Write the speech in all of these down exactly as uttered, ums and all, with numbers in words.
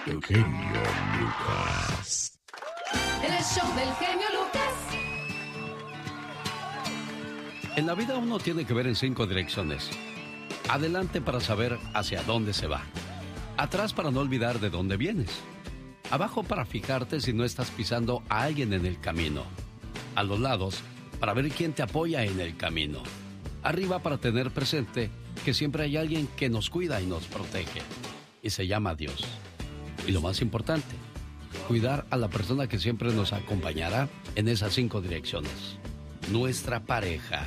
El genio Lucas. El show del genio Lucas. En la vida uno tiene que ver en cinco direcciones. Adelante para saber hacia dónde se va. Atrás para no olvidar de dónde vienes. Abajo para fijarte si no estás pisando a alguien en el camino. A los lados para ver quién te apoya en el camino. Arriba para tener presente que siempre hay alguien que nos cuida y nos protege. Y se llama Dios. Y lo más importante, cuidar a la persona que siempre nos acompañará en esas cinco direcciones. Nuestra pareja.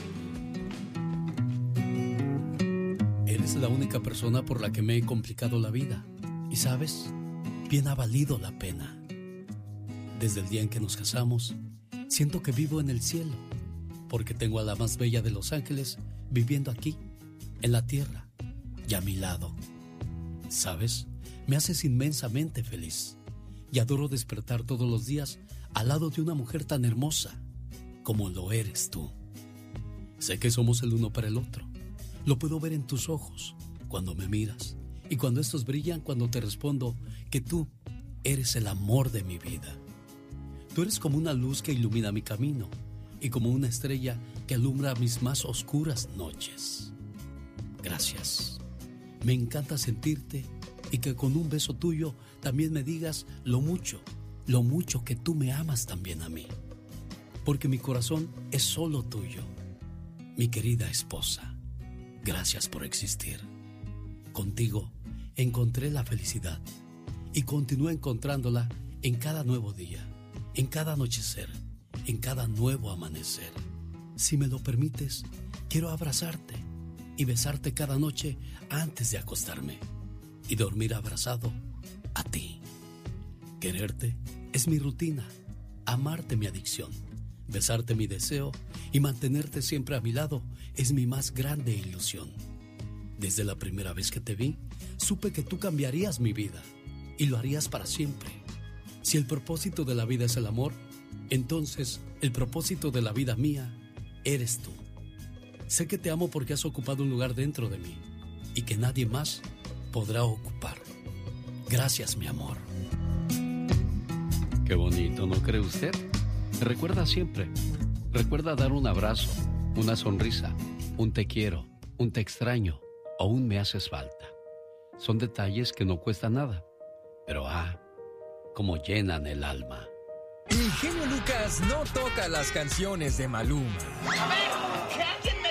Eres la única persona por la que me he complicado la vida. Y sabes, bien ha valido la pena. Desde el día en que nos casamos, siento que vivo en el cielo, porque tengo a la más bella de los ángeles viviendo aquí, en la tierra, y a mi lado. ¿Sabes? Me haces inmensamente feliz, y adoro despertar todos los días al lado de una mujer tan hermosa como lo eres tú. Sé que somos el uno para el otro. Lo puedo ver en tus ojos, cuando me miras, y cuando estos brillan, cuando te respondo que tú eres el amor de mi vida. Tú eres como una luz que ilumina mi camino y como una estrella que alumbra mis más oscuras noches. Gracias. Me encanta sentirte y que con un beso tuyo también me digas lo mucho, lo mucho que tú me amas también a mí. Porque mi corazón es solo tuyo. Mi querida esposa, gracias por existir. Contigo encontré la felicidad y continúo encontrándola en cada nuevo día, en cada anochecer, en cada nuevo amanecer. Si me lo permites, quiero abrazarte y besarte cada noche antes de acostarme y dormir abrazado a ti. Quererte es mi rutina, amarte mi adicción, besarte mi deseo y mantenerte siempre a mi lado es mi más grande ilusión. Desde la primera vez que te vi, supe que tú cambiarías mi vida y lo harías para siempre. Si el propósito de la vida es el amor, entonces el propósito de la vida mía eres tú. Sé que te amo porque has ocupado un lugar dentro de mí y que nadie más podrá ocupar. Gracias, mi amor. Qué bonito, ¿no cree usted? Recuerda siempre, recuerda dar un abrazo, una sonrisa, un te quiero, un te extraño o un me haces falta. Son detalles que no cuestan nada, pero ah, como llenan el alma. El genio Lucas no toca las canciones de Maluma. A ver, que alguien